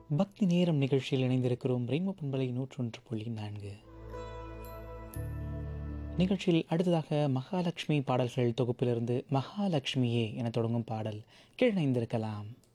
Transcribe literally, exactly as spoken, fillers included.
பக்தி நேரம் நிகழ்ச்சியில் இணைந்திருக்கிறோம். ரெயின்போ பண்பலை நூற்றொன்று புள்ளி நான்கு. நிகழ்ச்சியில் அடுத்ததாக மகாலட்சுமி பாடல்கள் தொகுப்பிலிருந்து மகாலட்சுமியே என தொடங்கும் பாடல் கேட்டு இணைந்திருக்கலாம்.